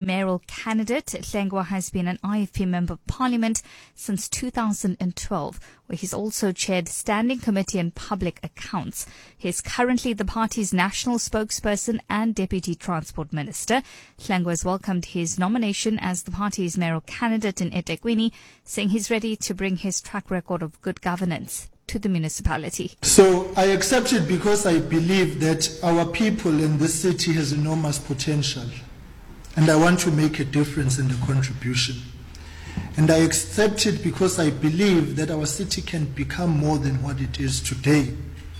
mayoral candidate. Hlengwa has been an IFP Member of Parliament since 2012, where he's also chaired Standing Committee on Public Accounts. He is currently the party's national spokesperson and Deputy Transport Minister. Hlengwa has welcomed his nomination as the party's mayoral candidate in eThekwini, saying he's ready to bring his track record of good governance to the municipality. So I accept it because I believe that our people in this city has enormous potential, and I want to make a difference in the contribution. And I accept it because I believe that our city can become more than what it is today.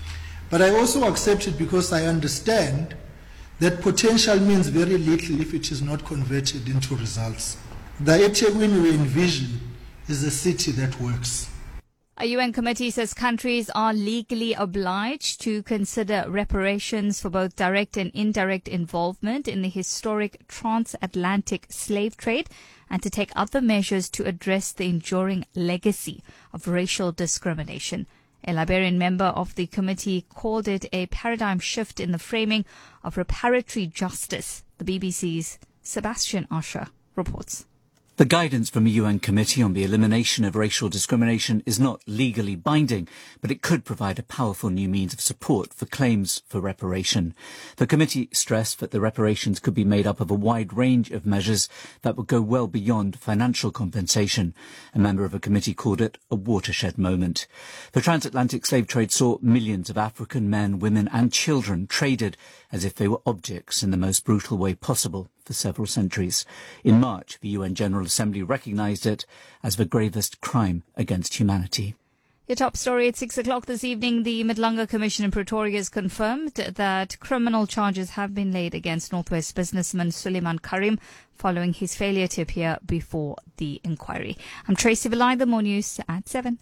But I also accept it because I understand that potential means very little if it is not converted into results. The eThekwini we envision is a city that works. A UN committee says countries are legally obliged to consider reparations for both direct and indirect involvement in the historic transatlantic slave trade and to take other measures to address the enduring legacy of racial discrimination. A Liberian member of the committee called it a paradigm shift in the framing of reparatory justice. The BBC's Sebastian Asher reports. The guidance from a UN committee on the elimination of racial discrimination is not legally binding, but it could provide a powerful new means of support for claims for reparation. The committee stressed that the reparations could be made up of a wide range of measures that would go well beyond financial compensation. A member of a committee called it a watershed moment. The transatlantic slave trade saw millions of African men, women and children traded as if they were objects in the most brutal way possible for several centuries. In March, the UN General Assembly recognised it as the gravest crime against humanity. Your top story at 6 o'clock this evening. The Midlanga Commission in Pretoria has confirmed that criminal charges have been laid against Northwest businessman Suleiman Karim following his failure to appear before the inquiry. I'm Tracy Vilay, the More News at 7.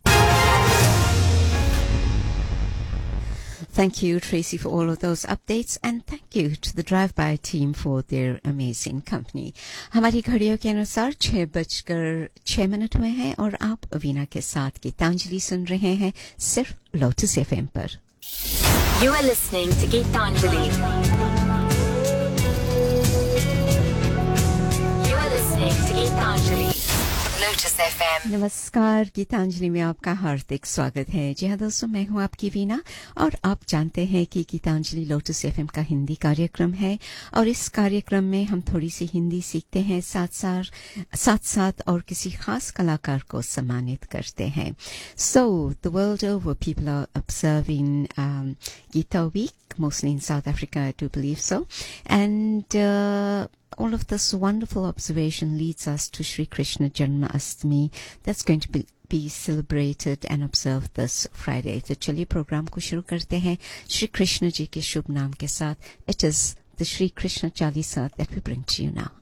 Thank you, Tracy, for all of those updates, and thank you to the Drive-By team for their amazing company. हमारी घड़ियों के अनुसार 6:06 हुए हैं और आप अवीना के साथ गीतांजलि सुन रहे हैं सिर्फ लोटस FM पर. You are listening to Geetanjali. You are listening to Geetanjali. Lotus FM. नमस्कार, गीतांजलि में आपका हार्दिक स्वागत है. जी हाँ दोस्तों, मैं हूँ आपकी वीना और आप जानते हैं कि गीतांजलि लोटस एफएम का हिंदी कार्यक्रम है और इस कार्यक्रम में हम थोड़ी सी हिंदी सीखते हैं, साथ साथ और किसी खास कलाकार को सम्मानित करते हैं. So, the world over people are observing Gita Week, mostly in South Africa, I do believe so. And all of this wonderful observation leads us to Sri Krishna Janmashtami that's going to be celebrated and observed this Friday. तो चलिए programme को शुरू करते हैं श्री कृष्ण जी के शुभ नाम के साथ. It is the Sri Krishna Chalisa that we bring to you now.